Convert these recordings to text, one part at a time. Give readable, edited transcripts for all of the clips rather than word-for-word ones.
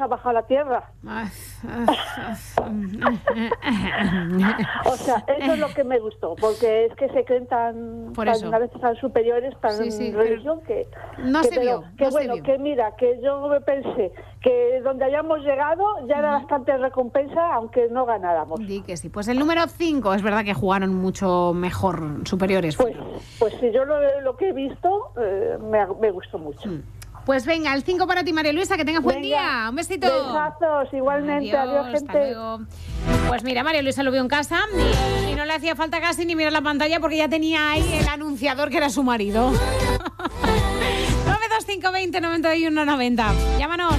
ha bajado a la tierra. O sea, eso es lo que me gustó, porque es que se creen tan a veces tan superiores, tan religión, que que mira, que yo me pensé que donde hayamos llegado ya era bastante recompensa, aunque no ganáramos. Di que sí. Pues el número 5, es verdad que jugaron mucho mejor, superiores. Pues si yo lo que he visto, me gustó mucho. Pues venga, el 5 para ti, María Luisa, que tengas buen día. Un besito. Besazos, igualmente. Adiós, gente. Hasta luego. Pues mira, María Luisa lo vio en casa y no le hacía falta casi ni mirar la pantalla porque ya tenía ahí el anunciador que era su marido. 925 20 91 90. Llámanos.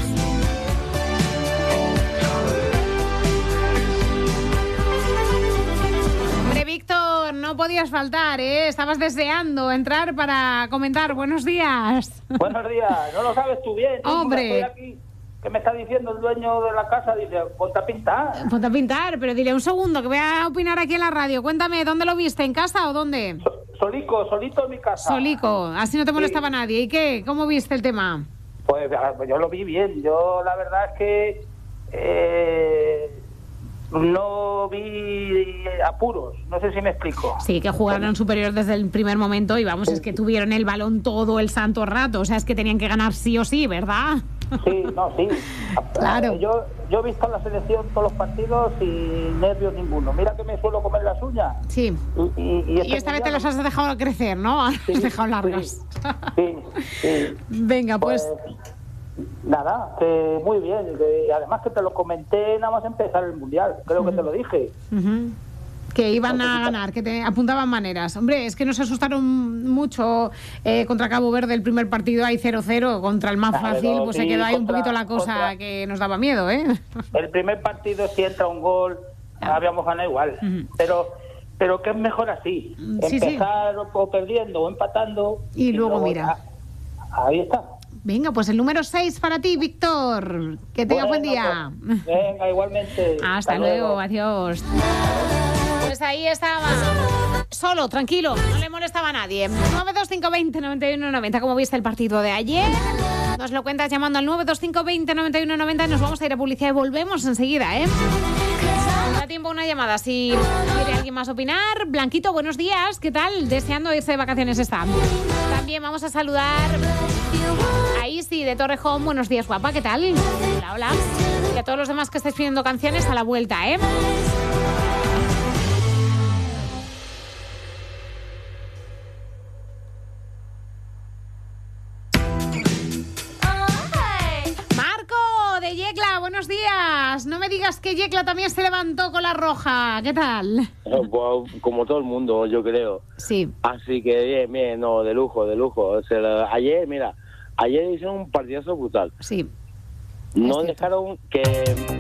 Víctor, no podías faltar, ¿eh? Estabas deseando entrar para comentar. Buenos días. Buenos días. No lo sabes tú bien. Hombre. Estoy aquí, que me está diciendo el dueño de la casa, dice, ponte a pintar. Ponte a pintar, pero dile un segundo, que voy a opinar aquí en la radio. Cuéntame, ¿dónde lo viste? ¿En casa o dónde? Solito en mi casa. Solico, así no te molestaba nadie. ¿Y qué? ¿Cómo viste el tema? Pues yo lo vi bien. Yo la verdad es que... no vi apuros, no sé si me explico. Sí, que jugaron superior desde el primer momento y vamos, es que tuvieron el balón todo el santo rato, o sea, es que tenían que ganar sí o sí, ¿verdad? Sí. Claro. Yo he visto la selección todos los partidos sin nervios ninguno. Mira que me suelo comer las uñas. Sí. Y esta vez te las has dejado crecer, ¿no? Sí, has dejado largas. Sí. Venga, pues... Nada, que muy bien, que además que te lo comenté nada más empezar el Mundial, creo que te lo dije. Que iban a ganar, que te apuntaban maneras. Hombre, es que nos asustaron mucho contra Cabo Verde el primer partido, ahí 0-0, contra el más fácil, pues se quedó ahí un poquito la cosa que nos daba miedo, ¿eh? El primer partido, si entra un gol, habíamos ganado igual, pero que es mejor así, empezar o perdiendo o empatando. Y luego mira. Ahí está. Venga, pues el número 6 para ti, Víctor. Que tengas buen día. Pues, venga, igualmente. Hasta luego, adiós. Pues ahí estaba. Solo, tranquilo, no le molestaba a nadie. 925 20 91 90. ¿Cómo viste el partido de ayer? Nos lo cuentas llamando al 925 20 91 90. Nos vamos a ir a publicidad y volvemos enseguida, ¿eh? Da tiempo a una llamada. Si quiere alguien más opinar. Blanquito, buenos días. ¿Qué tal? Deseando irse de vacaciones está. También vamos a saludar a Isi de Torrejón. Buenos días, guapa. ¿Qué tal? Hola. Y a todos los demás que estáis pidiendo canciones a la vuelta, ¿eh? De Yecla, buenos días. No me digas que Yecla también se levantó con la roja. ¿Qué tal? Como todo el mundo, yo creo. Sí. Así que bien, no, de lujo. O sea, ayer hicieron un partidazo brutal. Sí. No dejaron que